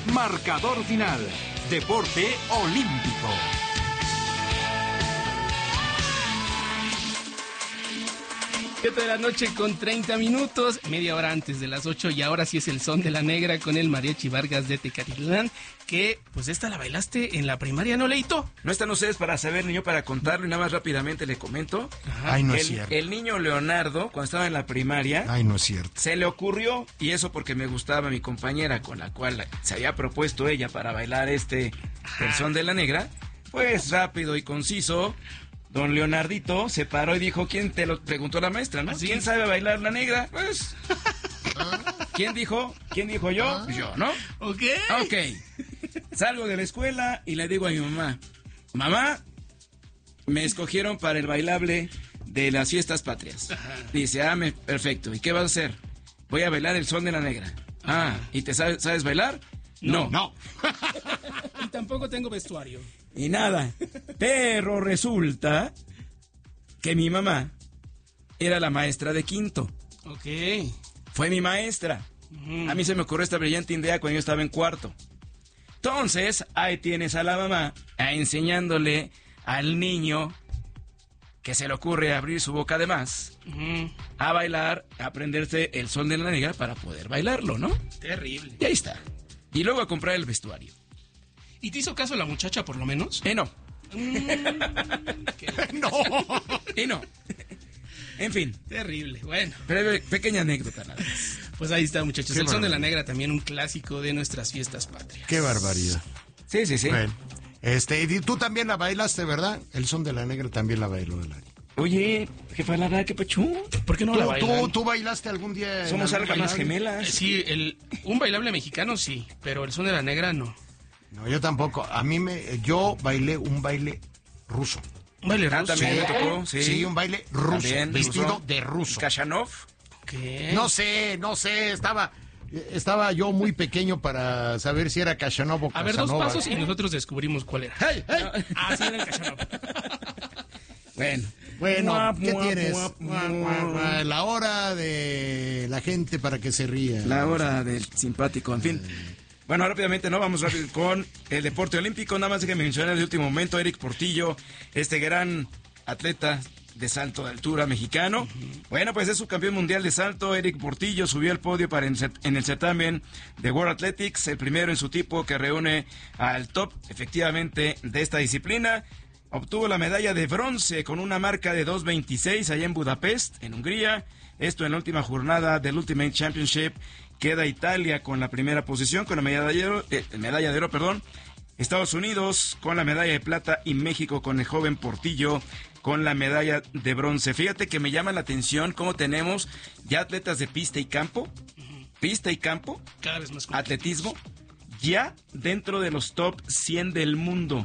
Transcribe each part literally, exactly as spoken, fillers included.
Marcador final. Deporte olímpico. siete de la noche con treinta minutos, media hora antes de las ocho, y ahora sí es el son de la negra con el Mariachi Vargas de Tecatitlán, que pues esta la bailaste en la primaria, ¿no, Leito? No están ustedes para saber ni yo para contarlo, y nada más rápidamente le comento. Ajá. Ay, no es el, cierto. El niño Leonardo, cuando estaba en la primaria, Ay, no es cierto. se le ocurrió, y eso porque me gustaba mi compañera con la cual se había propuesto ella para bailar este el son de la negra, pues rápido y conciso. Don Leonardito se paró y dijo, ¿quién te lo preguntó la maestra, no? ¿Así? ¿Quién sabe bailar la negra? Pues, ¿quién dijo? ¿Quién dijo yo? Pues yo, ¿no? Ok. Ok. Salgo de la escuela y le digo a mi mamá, mamá, me escogieron para el bailable de las fiestas patrias. Ajá. Dice, ah, me, perfecto. ¿Y qué vas a hacer? Voy a bailar el son de la negra. Ah, ¿y te sabes, sabes bailar? No. No. Y tampoco tengo vestuario. Y nada, pero resulta que mi mamá era la maestra de quinto. Ok. Fue mi maestra. Uh-huh. A mí se me ocurrió esta brillante idea cuando yo estaba en cuarto. Entonces, ahí tienes a la mamá a enseñándole al niño que se le ocurre abrir su boca de más, uh-huh, a bailar, a aprenderse el son de la negra para poder bailarlo, ¿no? Terrible. Y ahí está. Y luego a comprar el vestuario. ¿Y te hizo caso la muchacha, por lo menos? Eh, no. Mm, no. Y no. En fin. Terrible, bueno. Breve, pequeña anécdota nada más. Pues ahí está, muchachos. Qué el son de la barbaridad. negra, también un clásico de nuestras fiestas patrias. Qué barbaridad. Sí, sí, sí. Bueno, este, y tú también la bailaste, ¿verdad? El son de la negra también la bailó el Ari. Oye, jefa, la verdad, qué pachú. ¿Por qué no ¿Tú, la bailan? tú, ¿Tú bailaste algún día? Somos en algún almas bailable? gemelas. Eh, Sí, el, un bailable mexicano sí, pero el son de la negra no. No, yo tampoco. A mí me, yo bailé un baile ruso. ¿Un baile Ah, ruso? también me tocó, sí. Sí, un baile ruso, También, vestido ruso. de ruso. Kashanov. ¿Qué? No sé, no sé, estaba, estaba yo muy pequeño para saber si era Kashanov o A ver, dos Casanova. pasos y nosotros descubrimos cuál era. ¡Hey, hey! Ah, sí, era el Cachanov. Bueno. Bueno, Muap, ¿qué muap, tienes? muap, Muap, muap. muap, muap. La hora de la gente para que se ría. La hora del simpático, en fin. Bueno, rápidamente, ¿no? Vamos rápido con el deporte olímpico. Nada más déjenme mencionar de último momento Eric Portillo, este gran atleta de salto de altura mexicano. Uh-huh. Bueno, pues es subcampeón mundial de salto. Eric Portillo subió al podio para en, en el certamen de World Athletics, el primero en su tipo que reúne al top, efectivamente, de esta disciplina. Obtuvo la medalla de bronce con una marca de dos veintiséis allá en Budapest, en Hungría. Esto en la última jornada del Ultimate Championship. Queda Italia con la primera posición, con la medalla de oro, eh, medalla de oro, perdón. Estados Unidos con la medalla de plata y México con el joven Portillo con la medalla de bronce. Fíjate que me llama la atención cómo tenemos ya atletas de pista y campo, uh-huh, pista y campo, cada vez más atletismo, ya dentro de los top cien del mundo.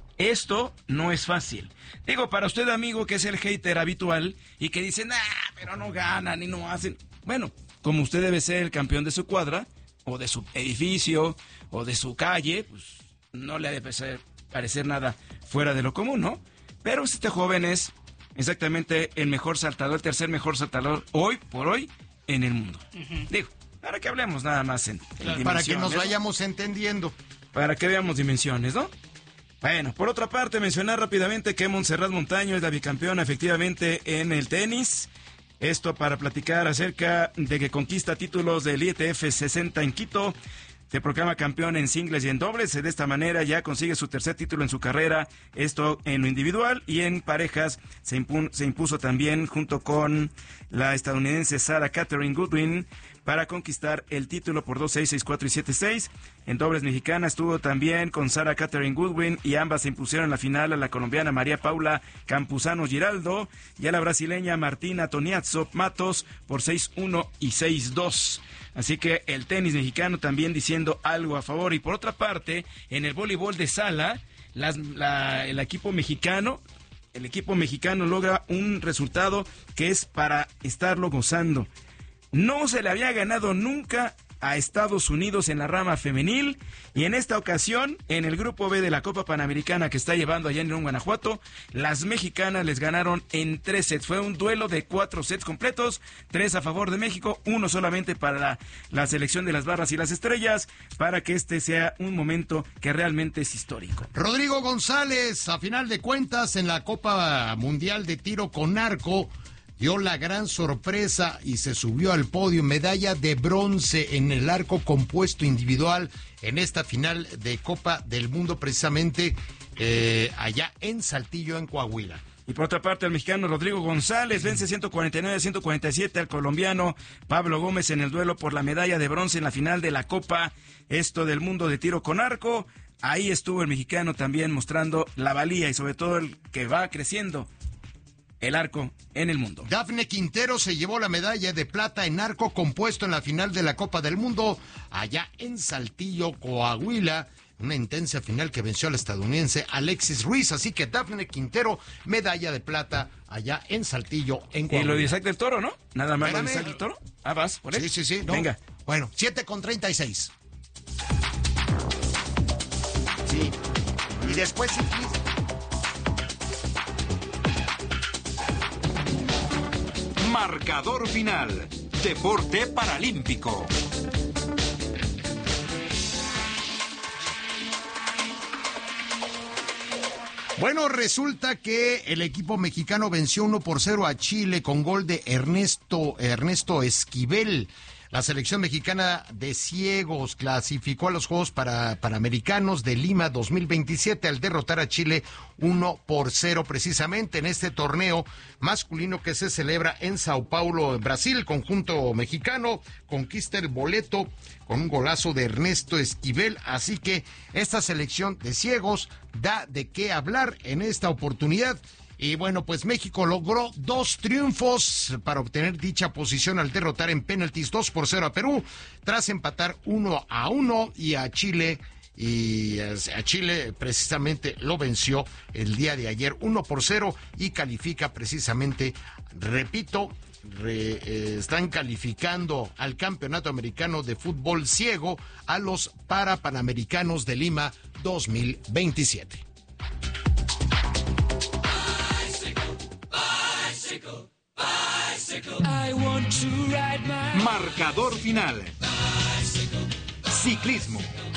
Esto no es fácil. Digo, para usted, amigo, que es el hater habitual y que dice, nah, pero no ganan y no hacen. Bueno, como usted debe ser el campeón de su cuadra, o de su edificio, o de su calle, pues no le ha de parecer, parecer nada fuera de lo común, ¿no? Pero este joven es exactamente el mejor saltador, el tercer mejor saltador hoy por hoy en el mundo. Uh-huh. Digo, para que hablemos nada más en, en claro, para que nos vayamos, ¿no?, entendiendo. Para que veamos dimensiones, ¿no? Bueno, por otra parte, mencionar rápidamente que Montserrat Montaño es la bicampeona efectivamente en el tenis. Esto para platicar acerca de que conquista títulos del I T F sesenta en Quito. Se proclama campeón en singles y en dobles. De esta manera ya consigue su tercer título en su carrera. Esto en lo individual y en parejas se, impu- se impuso también junto con la estadounidense Sarah Catherine Goodwin para conquistar el título por dos seis, seis cuatro y siete seis. En dobles mexicana estuvo también con Sarah Catherine Goodwin y ambas se impusieron en la final a la colombiana María Paula Campuzano Giraldo y a la brasileña Martina Toniazzo Matos por seis uno y seis dos. Así que el tenis mexicano también diciendo algo a favor. Y por otra parte, en el voleibol de sala, las, la, el equipo mexicano, el equipo mexicano logra un resultado que es para estarlo gozando. No se le había ganado nunca a Estados Unidos en la rama femenil, y en esta ocasión, en el grupo B de la Copa Panamericana que está llevando allá en León, Guanajuato, las mexicanas les ganaron en tres sets. Fue un duelo de cuatro sets completos, tres a favor de México, uno solamente para la, la selección de las barras y las estrellas, para que este sea un momento que realmente es histórico. Rodrigo González, a final de cuentas, en la Copa Mundial de Tiro con Arco, dio la gran sorpresa y se subió al podio, medalla de bronce en el arco compuesto individual en esta final de Copa del Mundo, precisamente eh, allá en Saltillo, en Coahuila. Y por otra parte, el mexicano Rodrigo González vence ciento cuarenta y nueve a ciento cuarenta y siete al colombiano Pablo Gómez en el duelo por la medalla de bronce en la final de la Copa esto del Mundo de Tiro con Arco. Ahí estuvo el mexicano también mostrando la valía y sobre todo el que va creciendo el arco en el mundo. Dafne Quintero se llevó la medalla de plata en arco compuesto en la final de la Copa del Mundo allá en Saltillo, Coahuila. Una intensa final que venció al estadounidense Alexis Ruiz. Así que Dafne Quintero, medalla de plata allá en Saltillo, en Coahuila. Y lo de Isaac del Toro, ¿no? Nada más Espérame. lo de Isaac del Toro. Ah, vas, por él. Sí, sí, sí. No. Venga. Bueno, siete con treinta y seis. Sí. Y después sí. Marcador final. Deporte paralímpico. Bueno, resulta que el equipo mexicano venció uno por cero a Chile con gol de Ernesto, Ernesto Esquivel. La selección mexicana de ciegos clasificó a los Juegos para, Panamericanos de Lima dos mil veintisiete al derrotar a Chile uno por cero precisamente en este torneo masculino que se celebra en Sao Paulo, Brasil. El conjunto mexicano conquista el boleto con un golazo de Ernesto Esquivel, así que esta selección de ciegos da de qué hablar en esta oportunidad. Y bueno, pues México logró dos triunfos para obtener dicha posición al derrotar en penaltis dos por cero a Perú, tras empatar uno a uno, y a Chile, y a Chile precisamente lo venció el día de ayer uno por cero y califica precisamente, repito, Re, eh, están calificando al Campeonato Americano de Fútbol Ciego a los Parapanamericanos de Lima dos mil veintisiete. Marcador final. Ciclismo.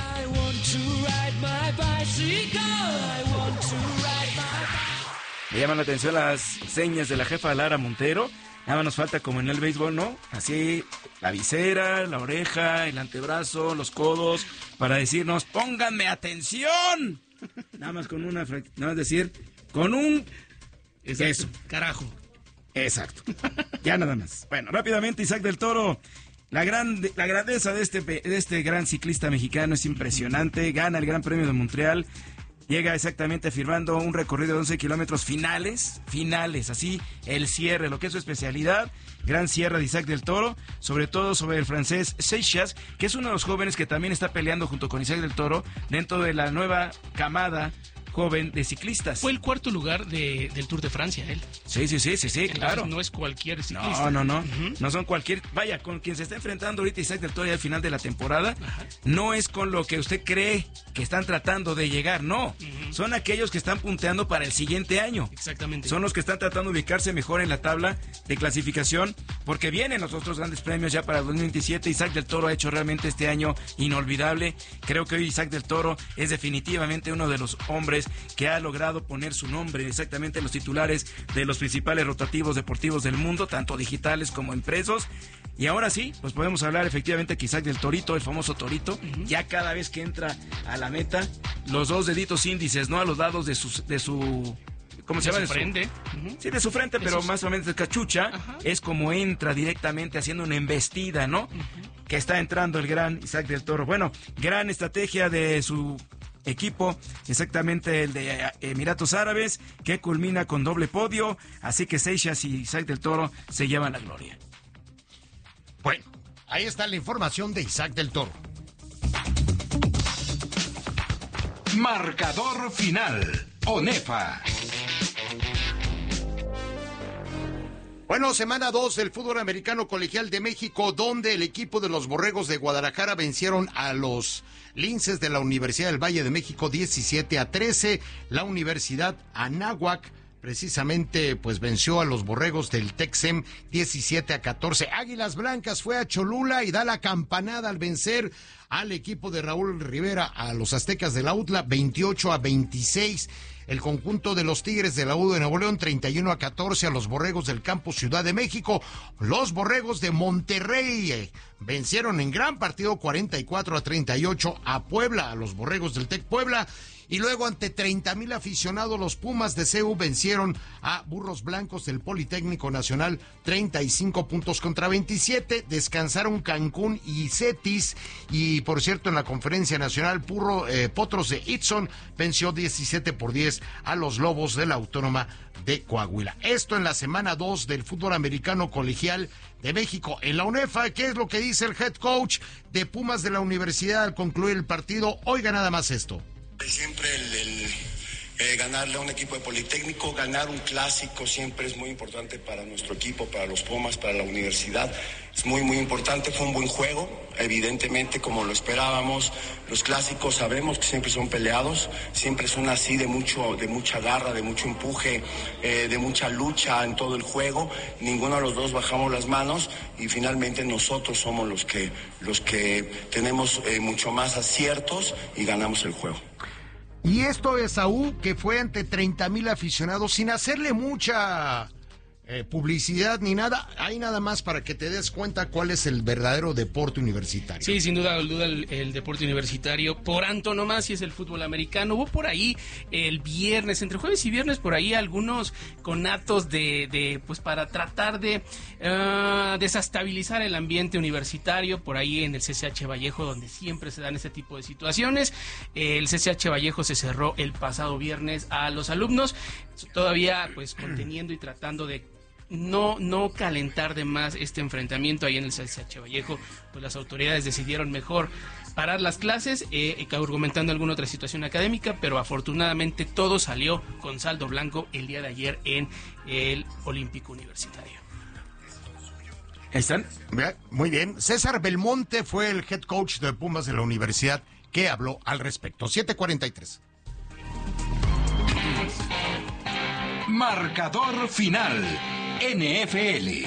Me llaman la atención las señas de la jefa Lara Montero. Nada más nos falta, como en el béisbol, ¿no? Así, la visera, la oreja, el antebrazo, los codos, para decirnos, ¡pónganme atención! Nada más con una, nada más decir, con un... Exacto. Eso. Carajo. Exacto. Ya nada más. Bueno, rápidamente, Isaac del Toro. La, gran, la grandeza de este, de este gran ciclista mexicano es impresionante. Gana el Gran Premio de Montreal. Llega exactamente firmando un recorrido de once kilómetros finales. Finales, así, el cierre, lo que es su especialidad. Gran cierre de Isaac del Toro, sobre todo sobre el francés Seixas, que es uno de los jóvenes que también está peleando junto con Isaac del Toro dentro de la nueva camada joven de ciclistas. Fue el cuarto lugar de, del Tour de Francia, él. Sí, sí, sí, sí, sí, Entonces, claro. no es cualquier ciclista. No, no, no. Uh-huh. No son cualquier... Vaya, con quien se está enfrentando ahorita Isaac del Toro al final de la temporada, ajá, no es con lo que usted cree que están tratando de llegar, no. Uh-huh. Son aquellos que están punteando para el siguiente año. Exactamente. Son los que están tratando de ubicarse mejor en la tabla de clasificación, porque vienen los otros grandes premios ya para el dos mil veintisiete. Isaac del Toro ha hecho realmente este año inolvidable. Creo que hoy Isaac del Toro es definitivamente uno de los hombres que ha logrado poner su nombre exactamente en los titulares de los principales rotativos deportivos del mundo, tanto digitales como impresos. Y ahora sí, pues podemos hablar efectivamente que Isaac del Torito, el famoso Torito, uh-huh, ya cada vez que entra a la meta, los dos deditos índices, ¿no? A los lados de su... De su ¿Cómo se llama? De su frente. Uh-huh. Sí, de su frente, pero Esos... más o menos de cachucha. Uh-huh. Es como entra directamente haciendo una embestida, ¿no? Uh-huh. Que está entrando el gran Isaac del Toro. Bueno, gran estrategia de su equipo, exactamente el de Emiratos Árabes, que culmina con doble podio, así que Seixas y Isaac del Toro se llevan la gloria. Bueno, ahí está la información de Isaac del Toro. Marcador final. ONEFA. Bueno, semana dos del fútbol americano colegial de México, donde el equipo de los Borregos de Guadalajara vencieron a los Linces de la Universidad del Valle de México diecisiete a trece. La Universidad Anáhuac precisamente pues venció a los Borregos del Texem diecisiete a catorce. Águilas Blancas fue a Cholula y da la campanada al vencer al equipo de Raúl Rivera, a los Aztecas de la U T L A veintiocho a veintiséis. El conjunto de los Tigres de la U de Nuevo León treinta y uno a catorce a los Borregos del Campus Ciudad de México. Los Borregos de Monterrey eh, vencieron en gran partido cuarenta y cuatro a treinta y ocho a Puebla, a los Borregos del Tec Puebla. Y luego ante treinta mil aficionados, los Pumas de C U vencieron a Burros Blancos del Politécnico Nacional treinta y cinco puntos contra veintisiete. Descansaron Cancún y Cetis. Y por cierto, en la conferencia nacional, Purro, eh, Potros de Itson venció diecisiete por diez a los Lobos de la Autónoma de Coahuila. Esto en la semana dos del fútbol americano colegial de México. En la UNEFA, ¿qué es lo que dice el head coach de Pumas de la Universidad al concluir el partido? Oiga nada más esto. Siempre el, el eh, ganarle a un equipo de Politécnico, ganar un clásico siempre es muy importante para nuestro equipo, para los Pumas, para la universidad. Es muy, muy importante. Fue un buen juego, evidentemente, como lo esperábamos. Los clásicos sabemos que siempre son peleados, siempre son así de mucho, de mucha garra, de mucho empuje, eh, de mucha lucha en todo el juego. Ninguno de los dos bajamos las manos y finalmente nosotros somos los que, los que tenemos eh, mucho más aciertos y ganamos el juego. Y esto es A U, que fue ante treinta mil aficionados, sin hacerle mucha eh, publicidad ni nada. Hay nada más para que te des cuenta cuál es el verdadero deporte universitario. Sí, sin duda, duda el, el deporte universitario por antonomasia es el fútbol americano. Hubo por ahí el viernes, entre jueves y viernes, por ahí algunos conatos de, de pues para tratar de uh, desestabilizar el ambiente universitario, por ahí en el C C H Vallejo, donde siempre se dan ese tipo de situaciones. El C C H Vallejo se cerró el pasado viernes a los alumnos, todavía pues conteniendo y tratando de no no calentar de más este enfrentamiento ahí en el C C H Vallejo. Pues las autoridades decidieron mejor parar las clases, eh, argumentando alguna otra situación académica, pero afortunadamente todo salió con saldo blanco el día de ayer en el Olímpico Universitario. ¿Están? Muy bien. César Belmonte fue el head coach de Pumas de la universidad que habló al respecto. siete cuarenta y tres. Marcador final. N F L.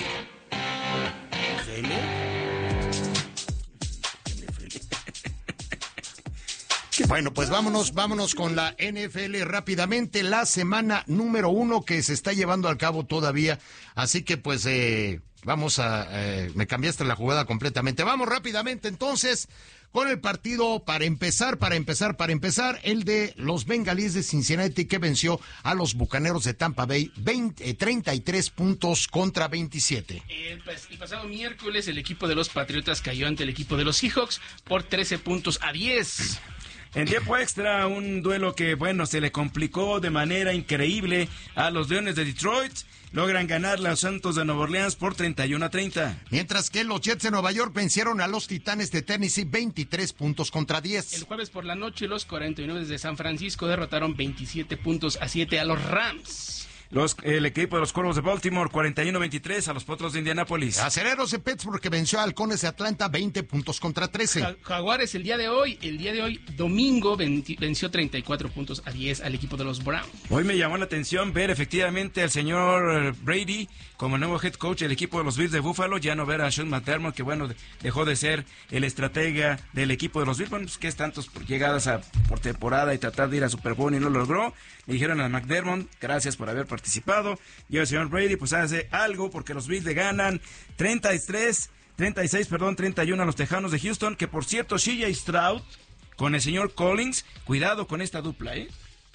Bueno, pues vámonos, vámonos con la N F L rápidamente. La semana número uno que se está llevando a cabo todavía. Así que pues eh, vamos a... Eh, me cambiaste la jugada completamente. Vamos rápidamente entonces con el partido para empezar, para empezar, para empezar, el de los Bengalíes de Cincinnati que venció a los Bucaneros de Tampa Bay veinte, treinta y tres puntos contra veintisiete. El, el pasado miércoles el equipo de los Patriotas cayó ante el equipo de los Seahawks por trece puntos a diez. En tiempo extra, un duelo que, bueno, se le complicó de manera increíble a los Leones de Detroit. Logran ganar los Santos de Nueva Orleans por treinta y uno a treinta. Mientras que los Jets de Nueva York vencieron a los Titanes de Tennessee veintitrés puntos contra diez. El jueves por la noche los cuarenta y nueve de San Francisco derrotaron veintisiete puntos a siete a los Rams. Los, el equipo de los Cuervos de Baltimore cuarenta y uno a veintitrés a los Potros de Indianápolis. Acereros de Pittsburgh que venció a Halcones de Atlanta veinte puntos contra trece. Ja- Jaguares el día de hoy, el día de hoy domingo veinti, venció treinta y cuatro puntos a diez al equipo de los Browns. Hoy me llamó la atención ver efectivamente al señor Brady como nuevo head coach del equipo de los Bills de Buffalo, ya no ver a Sean McDermott, que bueno, dejó de ser el estratega del equipo de los Bills, bueno, pues que es tantos llegadas a, por temporada y tratar de ir a Super Bowl y no lo logró. Le dijeron a McDermott, gracias por haber participado, y el señor Brady pues hace algo porque los Bills le ganan treinta y tres, treinta y seis, perdón, treinta y uno a los Tejanos de Houston, que por cierto, C J Stroud con el señor Collins, cuidado con esta dupla, ¿eh?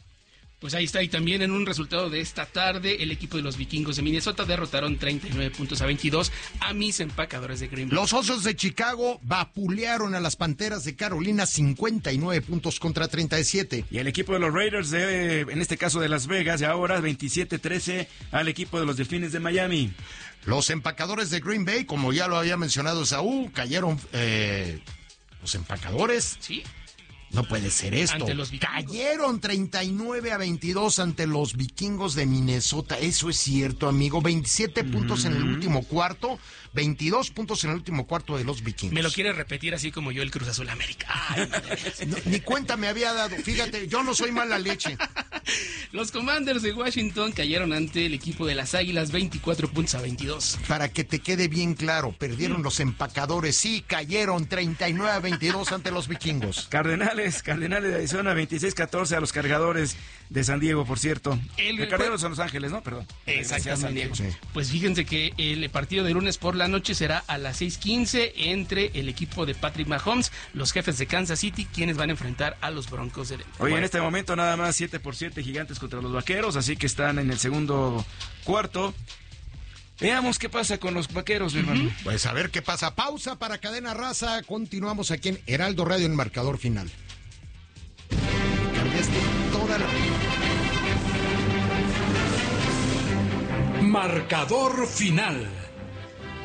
Pues ahí está, y también en un resultado de esta tarde, el equipo de los Vikingos de Minnesota derrotaron treinta y nueve puntos a veintidós a mis empacadores de Green Bay. Los Osos de Chicago vapulearon a las Panteras de Carolina cincuenta y nueve puntos contra treinta y siete. Y el equipo de los Raiders, de, en este caso de Las Vegas, y ahora veintisiete trece al equipo de los Delfines de Miami. Los empacadores de Green Bay, como ya lo había mencionado Saúl, cayeron eh, los empacadores. Sí. No puede ser esto. Ante los vikingos. Cayeron treinta y nueve a veintidós ante los vikingos de Minnesota. Eso es cierto, amigo. veintisiete mm. puntos en el último cuarto, veintidós puntos en el último cuarto de los vikingos. Me lo quiere repetir así como yo el Cruz Azul América. Ay, no, ni cuenta me había dado. Fíjate, yo no soy mala leche. Los Commanders de Washington cayeron ante el equipo de las Águilas veinticuatro puntos a veintidós. Para que te quede bien claro, perdieron mm. los empacadores. Sí, cayeron treinta y nueve a veintidós ante los vikingos. Cardenales, Cardenales de Arizona veintiséis catorce a los Cargadores de San Diego, por cierto. El, el Cardenales son Los Ángeles, ¿no? Perdón. Exactamente. San Diego. Sí. Pues fíjense que el partido de lunes por la noche será a las seis quince entre el equipo de Patrick Mahomes, los Jefes de Kansas City, quienes van a enfrentar a los Broncos de Denver. Oye, bueno, en este momento nada más siete por siete Gigantes contra los Vaqueros, así que están en el segundo cuarto. Veamos qué pasa con los Vaqueros, mi uh-huh. hermano. Pues a ver qué pasa. Pausa para Cadena Raza. Continuamos aquí en Heraldo Radio en marcador final. Cambiaste toda la... Marcador final.